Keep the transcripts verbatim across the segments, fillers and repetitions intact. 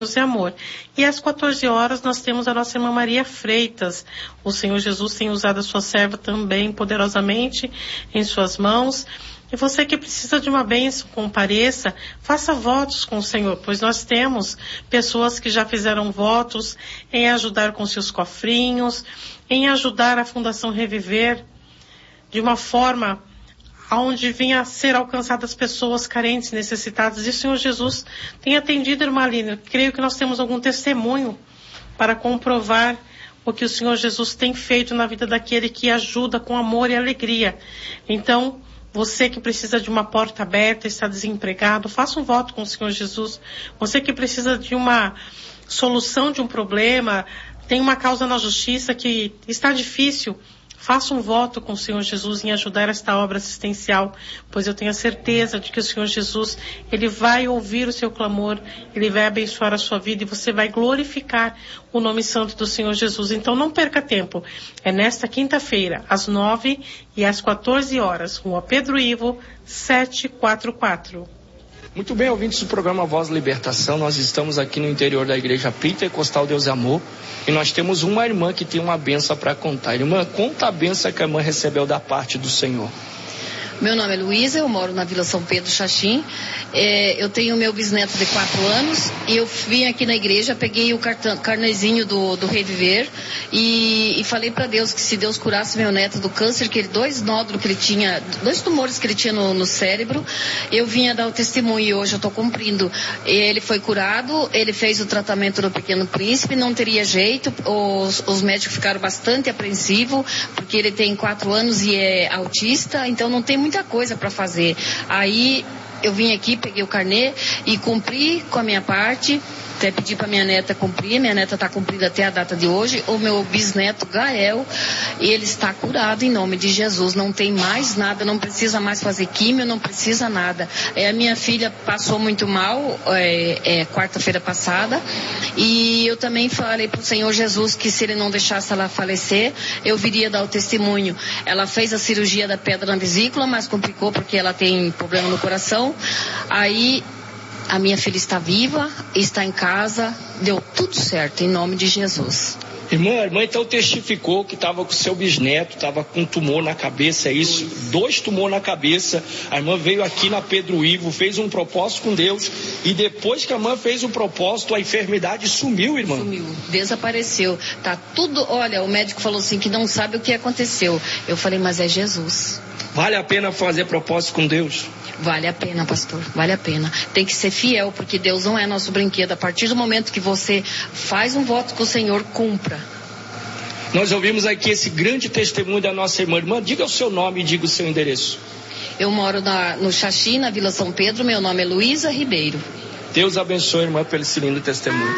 e amor. E às quatorze horas nós temos a nossa irmã Maria Freitas. O Senhor Jesus tem usado a sua serva também poderosamente em suas mãos. E você que precisa de uma bênção, compareça, faça votos com o Senhor, pois nós temos pessoas que já fizeram votos em ajudar com seus cofrinhos, em ajudar a Fundação Reviver de uma forma onde vinha a ser alcançadas pessoas carentes, necessitadas. E o Senhor Jesus tem atendido, irmã Aline. Creio que nós temos algum testemunho para comprovar o que o Senhor Jesus tem feito na vida daquele que ajuda com amor e alegria. Então, você que precisa de uma porta aberta, está desempregado, faça um voto com o Senhor Jesus. Você que precisa de uma solução de um problema, tem uma causa na justiça que está difícil, faça um voto com o Senhor Jesus em ajudar esta obra assistencial, pois eu tenho a certeza de que o Senhor Jesus, Ele vai ouvir o seu clamor, Ele vai abençoar a sua vida e você vai glorificar o nome santo do Senhor Jesus. Então não perca tempo. É nesta quinta-feira, às nove e às quatorze horas, Rua Pedro Ivo, setecentos e quarenta e quatro. Muito bem, ouvintes do programa Voz Libertação, nós estamos aqui no interior da Igreja Pentecostal Deus e Amor e nós temos uma irmã que tem uma benção para contar. Irmã, conta a benção que a irmã recebeu da parte do Senhor. Meu nome é Luísa, eu moro na Vila São Pedro, Xaxim. É, eu tenho meu bisneto de quatro anos e eu vim aqui na igreja, peguei o cartão, carnezinho do, do Reviver e, e falei para Deus que se Deus curasse meu neto do câncer, que ele, dois nódulos que ele tinha, dois tumores que ele tinha no, no cérebro, eu vinha dar o testemunho e hoje eu estou cumprindo. Ele foi curado, ele fez o tratamento do Pequeno Príncipe, não teria jeito, os, os médicos ficaram bastante apreensivos, porque ele tem quatro anos e é autista, então não tem muita coisa para fazer. Aí eu vim aqui, peguei o carnê e cumpri com a minha parte. Até pedi para minha neta cumprir, minha neta está cumprida até a data de hoje. O meu bisneto Gael, ele está curado em nome de Jesus. Não tem mais nada, não precisa mais fazer químio, não precisa nada. É, a minha filha passou muito mal é, é, quarta-feira passada e eu também falei para o Senhor Jesus que se ele não deixasse ela falecer, eu viria dar o testemunho. Ela fez a cirurgia da pedra na vesícula, mas complicou porque ela tem problema no coração. Aí a minha filha está viva, está em casa, deu tudo certo, em nome de Jesus. Irmã, a irmã então testificou que estava com seu bisneto, estava com um tumor na cabeça, é isso? Dois tumores na cabeça. A irmã veio aqui na Pedro Ivo, fez um propósito com Deus e depois que a irmã fez o propósito, a enfermidade sumiu, irmã? Sumiu, desapareceu. Tá tudo, olha, o médico falou assim que não sabe o que aconteceu. Eu falei, mas é Jesus. Vale a pena fazer propósito com Deus? Vale a pena, pastor, vale a pena. Tem que ser fiel, porque Deus não é nosso brinquedo. A partir do momento que você faz um voto com o Senhor, cumpra. Nós ouvimos aqui esse grande testemunho da nossa irmã. Irmã, diga o seu nome e diga o seu endereço. Eu moro na, no Xaxim, na Vila São Pedro. Meu nome é Luísa Ribeiro. Deus abençoe, irmã, pelo esse lindo testemunho.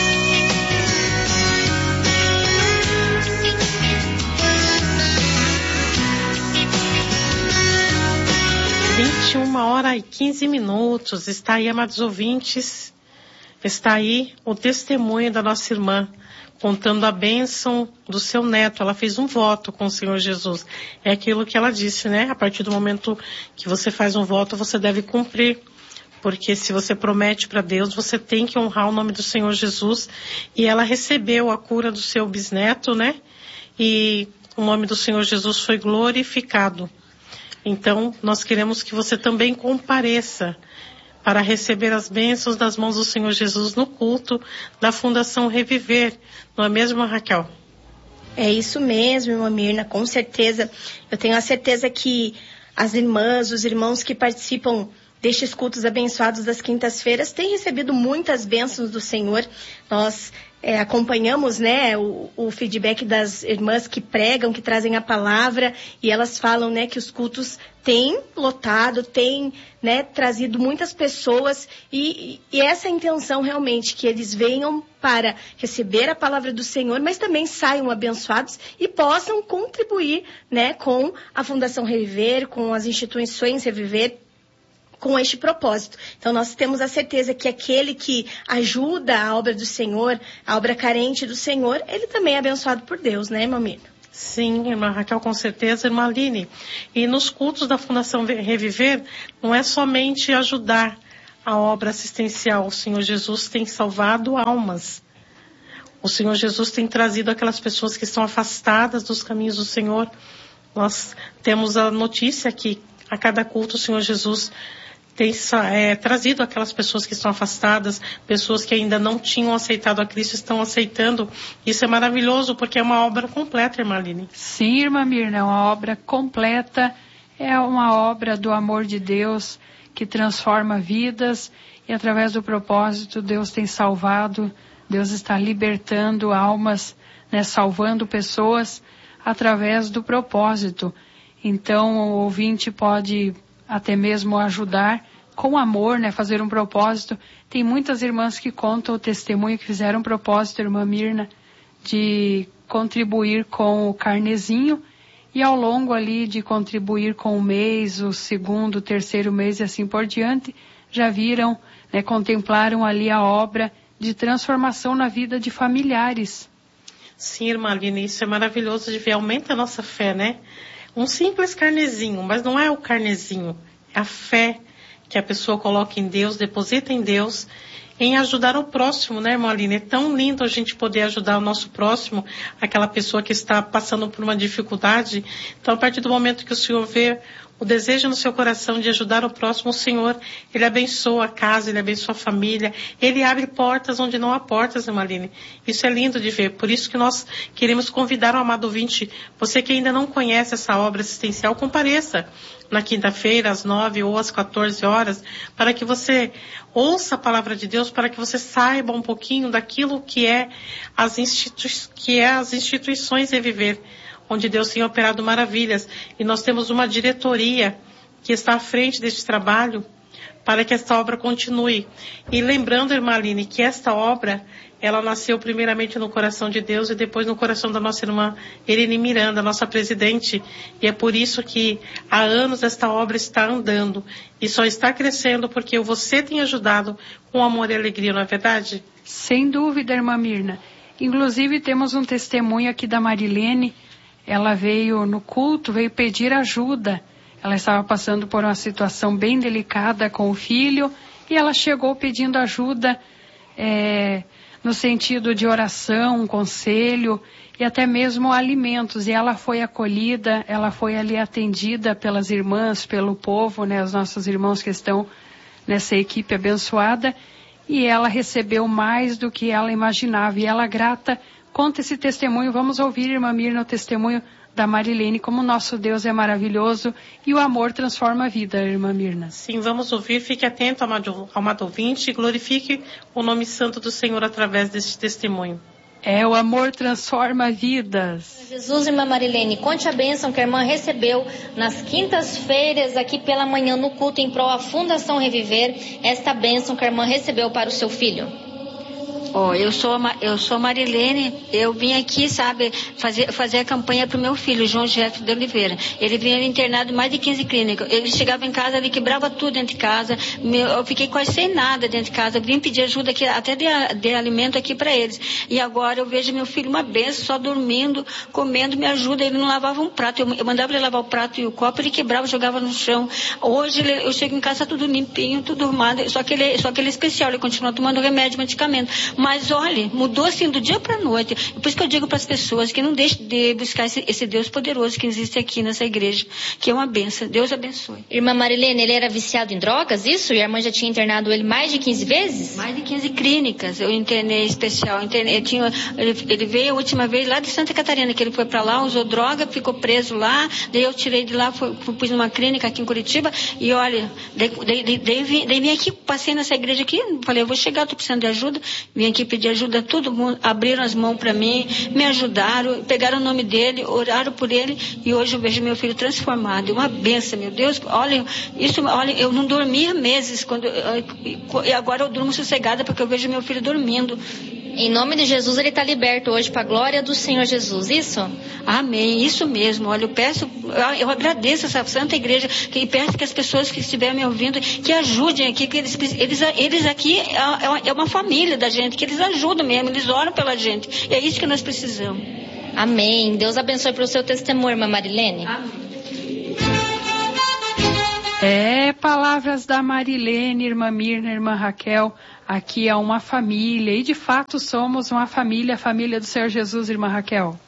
vinte e uma horas e quinze minutos. Está aí, amados ouvintes, está aí o testemunho da nossa irmã, contando a bênção do seu neto. Ela fez um voto com o Senhor Jesus. É aquilo que ela disse, né? A partir do momento que você faz um voto, você deve cumprir. Porque se você promete para Deus, você tem que honrar o nome do Senhor Jesus. E ela recebeu a cura do seu bisneto, né? E o nome do Senhor Jesus foi glorificado. Então, nós queremos que você também compareça para receber as bênçãos das mãos do Senhor Jesus no culto da Fundação Reviver. Não é mesmo, Raquel? É isso mesmo, irmã Mirna, com certeza. Eu tenho a certeza que as irmãs, os irmãos que participam destes cultos abençoados das quintas-feiras têm recebido muitas bênçãos do Senhor. Nós é, acompanhamos, né, o, o feedback das irmãs que pregam, que trazem a palavra, e elas falam, né, que os cultos têm lotado, têm, né, trazido muitas pessoas, e, e essa é a intenção realmente, que eles venham para receber a palavra do Senhor, mas também saiam abençoados e possam contribuir, né, com a Fundação Reviver, com as instituições Reviver, com este propósito. Então nós temos a certeza que aquele que ajuda a obra do Senhor, a obra carente do Senhor, ele também é abençoado por Deus, né, irmã Mirna? Sim, irmã Raquel, com certeza, irmã Aline. E nos cultos da Fundação Reviver, não é somente ajudar a obra assistencial. O Senhor Jesus tem salvado almas. O Senhor Jesus tem trazido aquelas pessoas que estão afastadas dos caminhos do Senhor. Nós temos a notícia que a cada culto o Senhor Jesus tem é, trazido aquelas pessoas que estão afastadas, pessoas que ainda não tinham aceitado a Cristo, estão aceitando. Isso é maravilhoso, porque é uma obra completa, irmã Aline. Sim, irmã Mirna, é uma obra completa, é uma obra do amor de Deus que transforma vidas, e através do propósito Deus tem salvado, Deus está libertando almas, né, salvando pessoas através do propósito. Então o ouvinte pode até mesmo ajudar com amor, né, fazer um propósito. Tem muitas irmãs que contam o testemunho, que fizeram um propósito, irmã Mirna, de contribuir com o carnezinho, e ao longo ali de contribuir com o mês, o segundo, o terceiro mês e assim por diante, já viram, né, contemplaram ali a obra de transformação na vida de familiares. Sim, irmã Aline, isso é maravilhoso de ver, aumenta a nossa fé, né? Um simples carnezinho, mas não é o carnezinho, é a fé que a pessoa coloca em Deus, deposita em Deus, em ajudar o próximo, né, irmã Aline? É tão lindo a gente poder ajudar o nosso próximo, aquela pessoa que está passando por uma dificuldade. Então, a partir do momento que o Senhor vê o desejo no seu coração de ajudar o próximo, o Senhor, Ele abençoa a casa, Ele abençoa a família, Ele abre portas onde não há portas, irmã Aline. Isso é lindo de ver. Por isso que nós queremos convidar o amado ouvinte, você que ainda não conhece essa obra assistencial, compareça na quinta-feira, às nove ou às quatorze horas, para que você ouça a palavra de Deus, para que você saiba um pouquinho daquilo que é as, institui- que é as instituições Reviver, onde Deus tem operado maravilhas. E nós temos uma diretoria que está à frente deste trabalho para que esta obra continue. E lembrando, irmã Aline, que esta obra, ela nasceu primeiramente no coração de Deus e depois no coração da nossa irmã Irene Miranda, nossa presidente. E é por isso que há anos esta obra está andando e só está crescendo porque você tem ajudado com amor e alegria, não é verdade? Sem dúvida, irmã Mirna. Inclusive temos um testemunho aqui da Marilene. Ela veio no culto, veio pedir ajuda. Ela estava passando por uma situação bem delicada com o filho e ela chegou pedindo ajuda é, no sentido de oração, conselho e até mesmo alimentos. E ela foi acolhida, ela foi ali atendida pelas irmãs, pelo povo, né, os nossos irmãos que estão nessa equipe abençoada, e ela recebeu mais do que ela imaginava. E ela, grata, conta esse testemunho. Vamos ouvir, irmã Mirna, o testemunho da Marilene, como o nosso Deus é maravilhoso e o amor transforma a vida, irmã Mirna. Sim, vamos ouvir. Fique atento, amado, amado ouvinte, e glorifique o nome santo do Senhor através deste testemunho. É, o amor transforma vidas. Jesus, irmã Marilene, conte a bênção que a irmã recebeu nas quintas-feiras aqui pela manhã no culto em prol à Fundação Reviver, esta bênção que a irmã recebeu para o seu filho. Oh, eu sou eu sou Marilene, eu vim aqui, sabe, fazer, fazer a campanha para o meu filho, João Jeff de Oliveira. Ele vinha internado em mais de quinze clínicas. Ele chegava em casa, ele quebrava tudo dentro de casa. Eu fiquei quase sem nada dentro de casa. Eu vim pedir ajuda aqui, até de, de alimento aqui para eles. E agora eu vejo meu filho uma benção, só dormindo, comendo, me ajuda. Ele não lavava um prato. Eu, eu mandava ele lavar o prato e o copo, ele quebrava, jogava no chão. Hoje ele, eu chego em casa tudo limpinho, tudo arrumado. Só que ele, só que ele é especial, ele continua tomando remédio, medicamento. Mas olha, mudou assim do dia para a noite. Por isso que eu digo para as pessoas que não deixem de buscar esse, esse Deus poderoso que existe aqui nessa igreja, que é uma bênção. Deus abençoe. Irmã Marilene, ele era viciado em drogas, isso? E a irmã já tinha internado ele mais de quinze vezes? Mais de quinze clínicas. Eu internei especial. Internei, eu tinha, ele, ele veio a última vez lá de Santa Catarina, que ele foi para lá, usou droga, ficou preso lá. Daí eu tirei de lá, fui, pus numa clínica aqui em Curitiba. E olha, daí, daí, daí, daí, vim, daí vim aqui, passei nessa igreja aqui, falei, eu vou chegar, estou precisando de ajuda. Vim aqui pedir ajuda, todo mundo abriram as mãos para mim, me ajudaram, pegaram o nome dele, oraram por ele, e hoje eu vejo meu filho transformado. Uma benção, meu Deus. Olha, isso, olha, eu não dormia meses quando e agora eu durmo sossegada porque eu vejo meu filho dormindo. Em nome de Jesus, ele está liberto hoje para a glória do Senhor Jesus, isso? Amém, isso mesmo. Olha, eu peço, eu agradeço essa santa igreja, que peço que as pessoas que estiverem me ouvindo, que ajudem aqui, que eles, eles, eles aqui é uma família da gente, que eles ajudam mesmo, eles oram pela gente. E é isso que nós precisamos. Amém. Deus abençoe pelo seu testemunho, irmã Marilene. Amém. É, palavras da Marilene, irmã Mirna, irmã Raquel, aqui é uma família, e de fato somos uma família, a família do Senhor Jesus, irmã Raquel.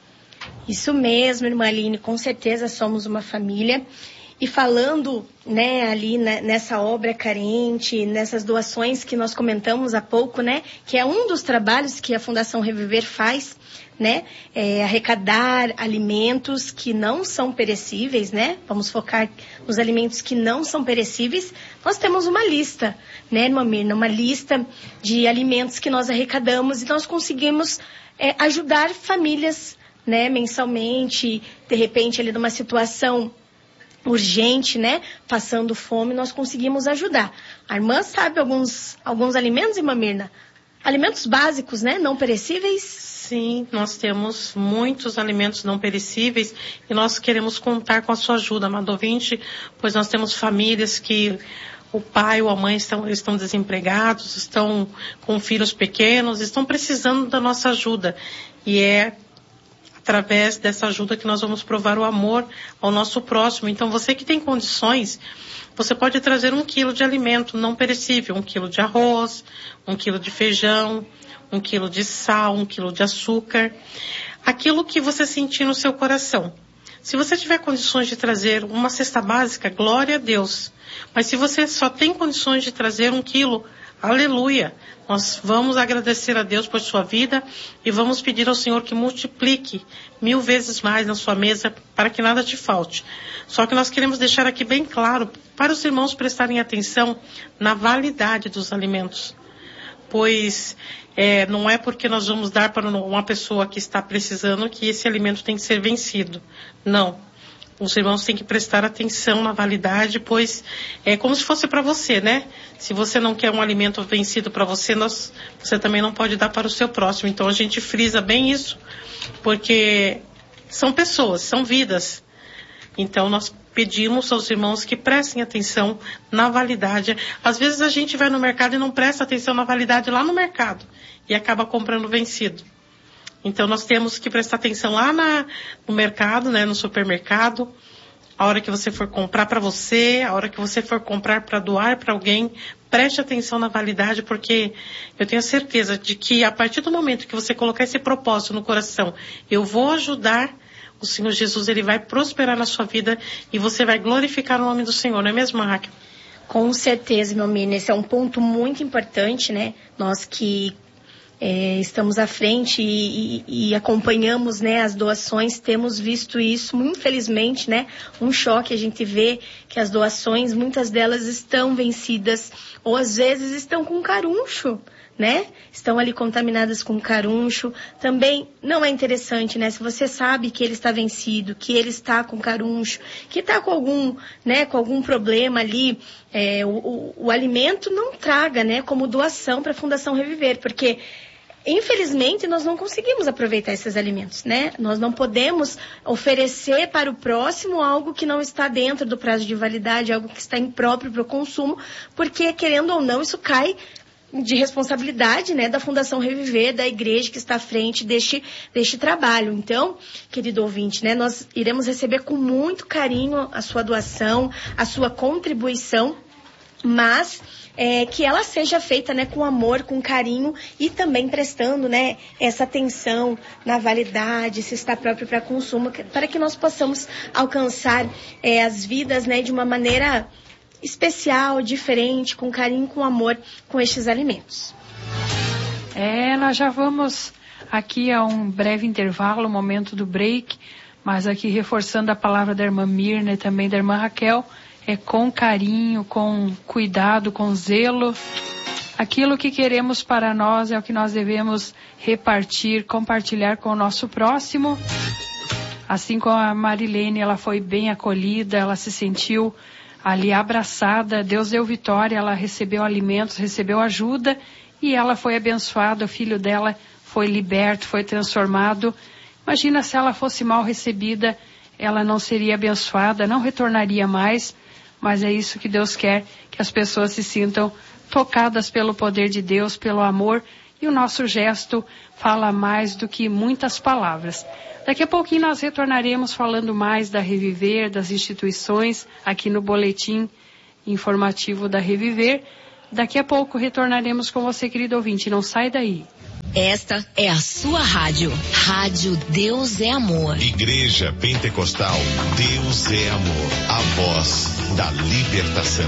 Isso mesmo, irmã Aline, com certeza somos uma família. E falando, né, ali né, nessa obra carente, nessas doações que nós comentamos há pouco, né, que é um dos trabalhos que a Fundação Reviver faz, né, é arrecadar alimentos que não são perecíveis, né, vamos focar nos alimentos que não são perecíveis. Nós temos uma lista, né, irmã Mirna, uma lista de alimentos que nós arrecadamos e nós conseguimos é, ajudar famílias, né, mensalmente, de repente ali numa situação urgente, né, passando fome, nós conseguimos ajudar. A irmã sabe alguns, alguns alimentos, irmã Mirna? Alimentos básicos, né, não perecíveis? Sim, nós temos muitos alimentos não perecíveis e nós queremos contar com a sua ajuda, amado ouvinte, pois nós temos famílias que o pai ou a mãe estão, estão desempregados, estão com filhos pequenos, estão precisando da nossa ajuda. E é através dessa ajuda que nós vamos provar o amor ao nosso próximo. Então, você que tem condições, você pode trazer um quilo de alimento não perecível, um quilo de arroz, um quilo de feijão, um quilo de sal, um quilo de açúcar, aquilo que você sentir no seu coração. Se você tiver condições de trazer uma cesta básica, glória a Deus. Mas se você só tem condições de trazer um quilo, aleluia, nós vamos agradecer a Deus por sua vida e vamos pedir ao Senhor que multiplique mil vezes mais na sua mesa para que nada te falte. Só que nós queremos deixar aqui bem claro para os irmãos prestarem atenção na validade dos alimentos. Pois é, não é porque nós vamos dar para uma pessoa que está precisando que esse alimento tem que ser vencido. Não. Os irmãos têm que prestar atenção na validade, pois é como se fosse para você, né? Se você não quer um alimento vencido para você, nós, você também não pode dar para o seu próximo. Então a gente frisa bem isso, porque são pessoas, são vidas. Então nós pedimos aos irmãos que prestem atenção na validade. Às vezes a gente vai no mercado e não presta atenção na validade lá no mercado e acaba comprando vencido. Então, nós temos que prestar atenção lá na, no mercado, né, no supermercado, a hora que você for comprar para você, a hora que você for comprar para doar para alguém, preste atenção na validade, porque eu tenho certeza de que a partir do momento que você colocar esse propósito no coração, eu vou ajudar, o Senhor Jesus, ele vai prosperar na sua vida e você vai glorificar o nome do Senhor, não é mesmo, Raquel? Com certeza, meu menino, esse é um ponto muito importante, né, nós que É, estamos à frente e, e, e acompanhamos, né, as doações, temos visto isso, infelizmente, né, um choque. A gente vê que as doações, muitas delas estão vencidas, ou às vezes estão com caruncho, né, estão ali contaminadas com caruncho. Também não é interessante, né, se você sabe que ele está vencido, que ele está com caruncho, que está com algum, né, com algum problema ali, é, o, o, o alimento não traga, né, como doação para a Fundação Reviver, porque infelizmente, nós não conseguimos aproveitar esses alimentos, né? Nós não podemos oferecer para o próximo algo que não está dentro do prazo de validade, algo que está impróprio para o consumo, porque, querendo ou não, isso cai de responsabilidade, né, da Fundação Reviver, da igreja que está à frente deste, deste trabalho. Então, querido ouvinte, né, nós iremos receber com muito carinho a sua doação, a sua contribuição, mas é, que ela seja feita, né, com amor, com carinho e também prestando, né, essa atenção na validade, se está próprio para consumo, para que nós possamos alcançar é, as vidas, né, de uma maneira especial, diferente, com carinho, com amor, com estes alimentos. É, nós já vamos aqui a um breve intervalo, o momento do break, mas aqui reforçando a palavra da irmã Mirna e também da irmã Raquel, é com carinho, com cuidado, com zelo. Aquilo que queremos para nós é o que nós devemos repartir, compartilhar com o nosso próximo. Assim como a Marilene, ela foi bem acolhida, ela se sentiu ali abraçada, Deus deu vitória, ela recebeu alimentos, recebeu ajuda e ela foi abençoada, o filho dela foi liberto, foi transformado. Imagina se ela fosse mal recebida, ela não seria abençoada, não retornaria mais. Mas é isso que Deus quer, que as pessoas se sintam tocadas pelo poder de Deus, pelo amor, e o nosso gesto fala mais do que muitas palavras. Daqui a pouquinho nós retornaremos falando mais da Reviver, das instituições, aqui no boletim informativo da Reviver. Daqui a pouco retornaremos com você, querido ouvinte. Não sai daí. Esta é a sua rádio. Rádio Deus é Amor. Igreja Pentecostal Deus é Amor. A voz da libertação.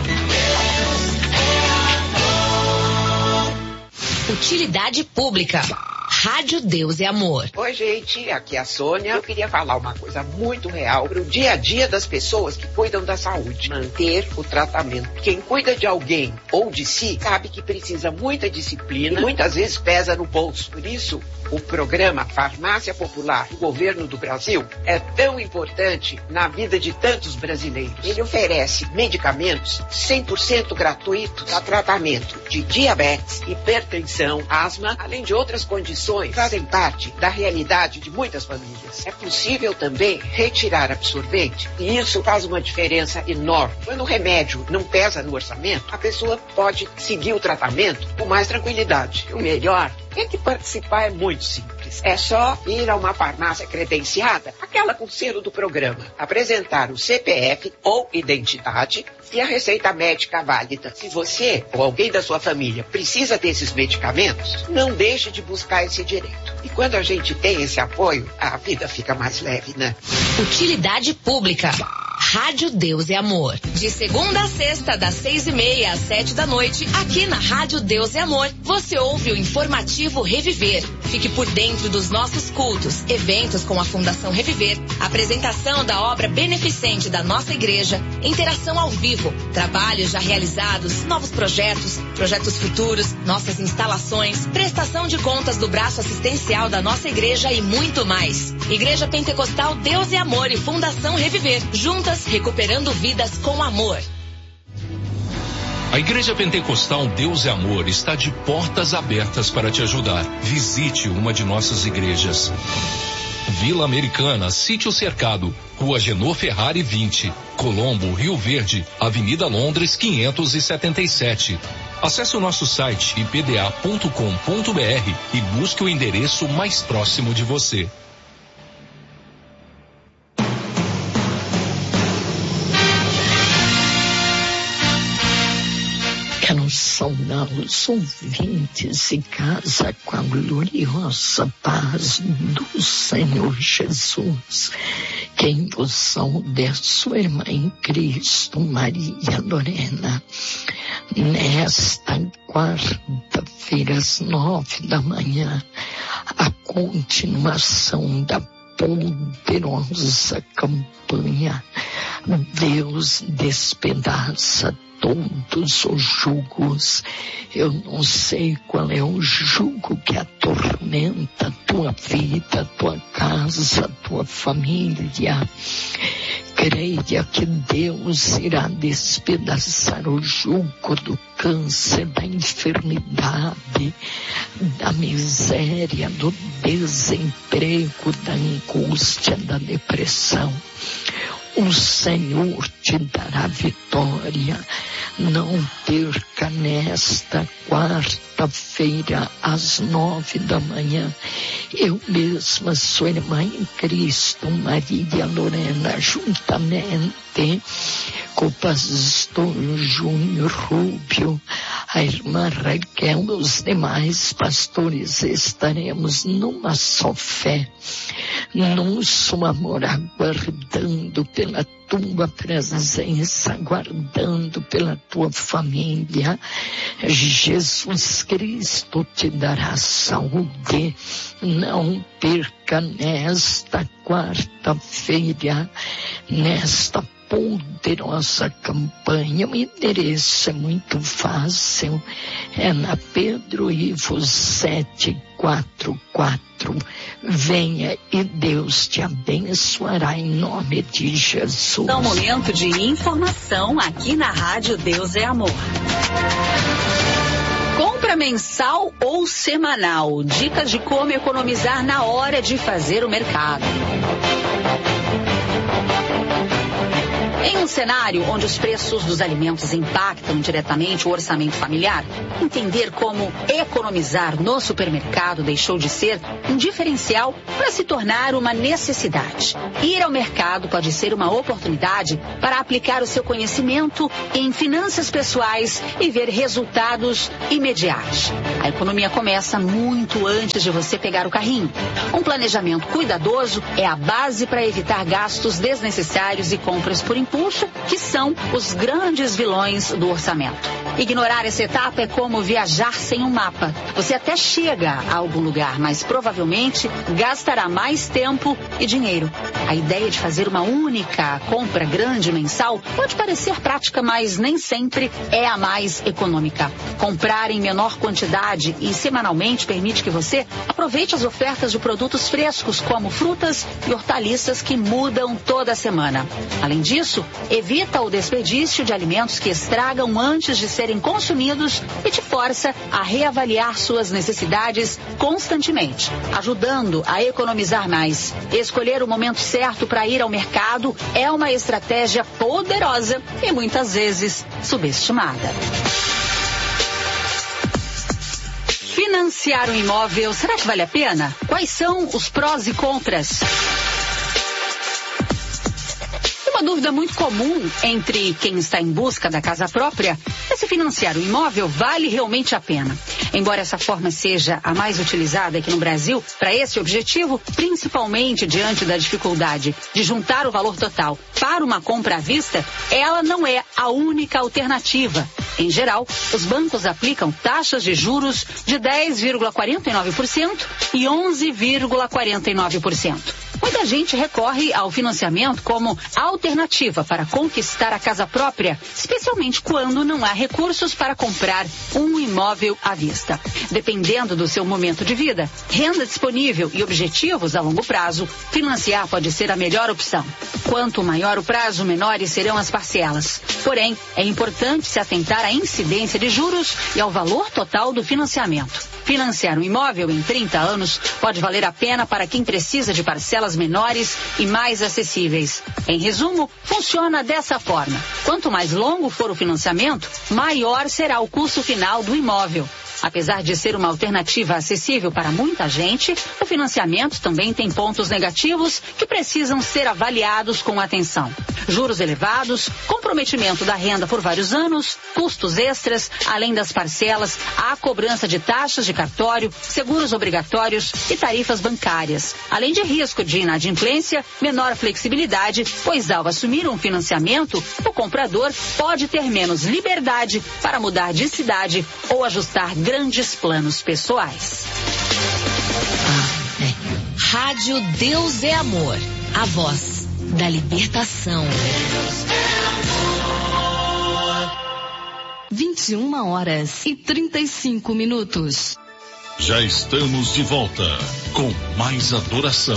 Utilidade pública. Rádio Deus é Amor. Oi, gente, aqui é a Sônia. Eu queria falar uma coisa muito real para o dia a dia das pessoas que cuidam da saúde. Manter o tratamento. Quem cuida de alguém ou de si sabe que precisa muita disciplina e muitas vezes pesa no bolso. Por isso, o programa Farmácia Popular do Governo do Brasil é tão importante na vida de tantos brasileiros. Ele oferece medicamentos cem por cento gratuitos para tratamento de diabetes, hipertensão, asma, além de outras condições que fazem parte da realidade de muitas famílias. É possível também retirar absorvente e isso faz uma diferença enorme. Quando o remédio não pesa no orçamento, a pessoa pode seguir o tratamento com mais tranquilidade. O melhor é que participar é muito simples. É só ir a uma farmácia credenciada, aquela com selo do programa, apresentar o C P F ou identidade e a receita médica válida. Se você ou alguém da sua família precisa desses medicamentos, não deixe de buscar esse direito. E quando a gente tem esse apoio, a vida fica mais leve, né? Utilidade pública. Rádio Deus é Amor. De segunda a sexta, das seis e meia às sete da noite, aqui na Rádio Deus é Amor, você ouve o informativo Reviver. Fique por dentro dos nossos cultos, eventos com a Fundação Reviver, apresentação da obra beneficente da nossa igreja, interação ao vivo, trabalhos já realizados, novos projetos, projetos futuros, nossas instalações, prestação de contas do braço assistencial da nossa igreja e muito mais. Igreja Pentecostal Deus é Amor e Fundação Reviver, juntas recuperando vidas com amor. A Igreja Pentecostal Deus é Amor está de portas abertas para te ajudar. Visite uma de nossas igrejas. Vila Americana, Sítio Cercado, Rua Genô Ferrari vinte, Colombo, Rio Verde, Avenida Londres quinhentos e setenta e sete. Acesse o nosso site i p d a ponto com ponto b r e busque o endereço mais próximo de você. Quero saudar os ouvintes e casa com a gloriosa paz do Senhor Jesus. Quem vos sauda é sua irmã em Cristo, Maria Lorena. Nesta quarta-feira, às nove da manhã, a continuação da poderosa campanha Deus despedaça todos os jugos. Eu não sei qual é o jugo que atormenta a tua vida, a tua casa, a tua família. Creia que Deus irá despedaçar o jugo do câncer, da enfermidade, da miséria, do desemprego, da angústia, da depressão. O Senhor te dará vitória. Não perca nesta quarta-feira, às nove da manhã. Eu mesma sou irmã em Cristo, Maria Lorena, juntamente com o pastor Júnior Rubio, a irmã Raquel, os demais pastores, estaremos numa só fé, num só amor, aguardando pela tua presença, aguardando pela tua família. Jesus Cristo te dará saúde. Não perca nesta quarta-feira, nesta poderosa campanha. O endereço é muito fácil, é na Pedro Ivo sete quatro quatro. Venha e Deus te abençoará em nome de Jesus. É um momento de informação aqui na Rádio Deus é Amor. Compra mensal ou semanal. Dicas de como economizar na hora de fazer o mercado. Em um cenário onde os preços dos alimentos impactam diretamente o orçamento familiar, entender como economizar no supermercado deixou de ser um diferencial para se tornar uma necessidade. Ir ao mercado pode ser uma oportunidade para aplicar o seu conhecimento em finanças pessoais e ver resultados imediatos. A economia começa muito antes de você pegar o carrinho. Um planejamento cuidadoso é a base para evitar gastos desnecessários e compras por impulso, que são os grandes vilões do orçamento. Ignorar essa etapa é como viajar sem um mapa. Você até chega a algum lugar, mas provavelmente gastará mais tempo e dinheiro. A ideia de fazer uma única compra grande mensal pode parecer prática, mas nem sempre é a mais econômica. Comprar em menor quantidade e semanalmente permite que você aproveite as ofertas de produtos frescos, como frutas e hortaliças que mudam toda semana. Além disso, evita o desperdício de alimentos que estragam antes de serem consumidos e te força a reavaliar suas necessidades constantemente, ajudando a economizar mais. Escolher o momento certo para ir ao mercado é uma estratégia poderosa e muitas vezes subestimada. Financiar um imóvel, será que vale a pena? Quais são os prós e contras? Uma dúvida muito comum entre quem está em busca da casa própria é se financiar o imóvel vale realmente a pena. Embora essa forma seja a mais utilizada aqui no Brasil para esse objetivo, principalmente diante da dificuldade de juntar o valor total para uma compra à vista, ela não é a única alternativa. Em geral, os bancos aplicam taxas de juros de dez vírgula quarenta e nove por cento e onze vírgula quarenta e nove por cento. Muita gente recorre ao financiamento como alternativa para conquistar a casa própria, especialmente quando não há recursos para comprar um imóvel à vista. Dependendo do seu momento de vida, renda disponível e objetivos a longo prazo, financiar pode ser a melhor opção. Quanto maior o prazo, menores serão as parcelas. Porém, é importante se atentar à incidência de juros e ao valor total do financiamento. Financiar um imóvel em trinta anos pode valer a pena para quem precisa de parcelas menores e mais acessíveis. Em resumo, funciona dessa forma. Quanto mais longo for o financiamento, maior será o custo final do imóvel. Apesar de ser uma alternativa acessível para muita gente, o financiamento também tem pontos negativos que precisam ser avaliados com atenção. Juros elevados, comprometimento da renda por vários anos, custos extras, além das parcelas, a cobrança de taxas de cartório, seguros obrigatórios e tarifas bancárias. Além de risco de inadimplência, menor flexibilidade, pois ao assumir um financiamento, o comprador pode ter menos liberdade para mudar de cidade ou ajustar grandes planos pessoais. Rádio Deus é Amor, a voz da libertação. vinte e uma horas e trinta e cinco minutos. Já estamos de volta com mais adoração.